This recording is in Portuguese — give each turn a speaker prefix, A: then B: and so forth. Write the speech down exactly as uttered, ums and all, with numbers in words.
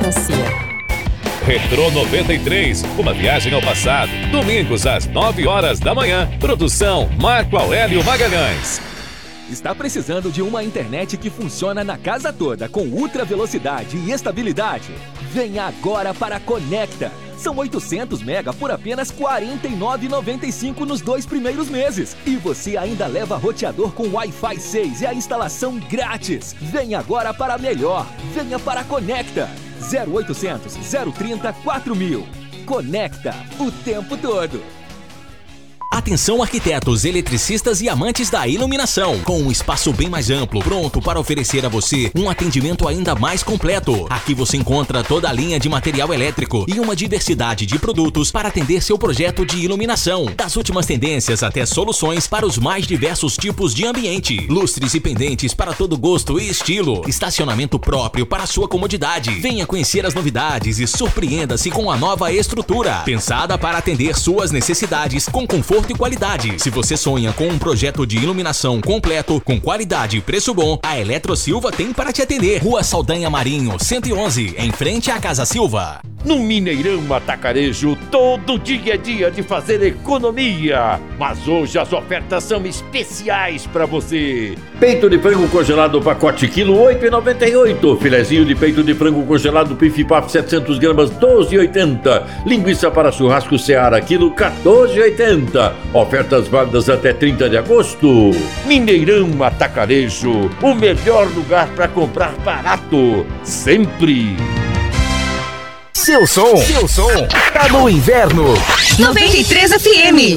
A: democracia.
B: Retrô noventa e três, uma viagem ao passado. Domingos às nove horas da manhã. Produção Marco Aurélio Magalhães.
C: Está precisando de uma internet que funciona na casa toda com ultra velocidade e estabilidade? Venha agora para a Conecta. São oitocentos mega por apenas quarenta e nove reais e noventa e cinco centavos nos dois primeiros meses. E você ainda leva roteador com Wi-Fi seis e a instalação grátis. Venha agora para a melhor. Venha para a Conecta. zero oitocentos, zero trinta, quatro mil. Conecta o tempo todo.
D: Atenção arquitetos, eletricistas e amantes da iluminação, com um espaço bem mais amplo, pronto para oferecer a você um atendimento ainda mais completo. Aqui você encontra toda a linha de material elétrico e uma diversidade de produtos para atender seu projeto de iluminação. Das últimas tendências até soluções para os mais diversos tipos de ambiente. Lustres e pendentes para todo gosto e estilo. Estacionamento próprio para sua comodidade. Venha conhecer as novidades e surpreenda-se com a nova estrutura, pensada para atender suas necessidades com conforto e qualidade. Se você sonha com um projeto de iluminação completo, com qualidade e preço bom, a Eletro Silva tem para te atender. Rua Saldanha Marinho, cento e onze, em frente à Casa Silva.
E: No Mineirão Atacarejo, todo dia é dia de fazer economia. Mas hoje as ofertas são especiais para você. Peito de frango congelado pacote quilo oito reais e noventa e oito centavos. Filezinho de peito de frango congelado Pif-Paf setecentos gramas doze reais e oitenta centavos. Linguiça para churrasco Seara quilo quatorze reais e oitenta centavos. Ofertas válidas até trinta de agosto. Mineirão Atacarejo, o melhor lugar para comprar barato. Sempre.
F: Seu som, seu som, tá no inverno.
G: noventa e três F M.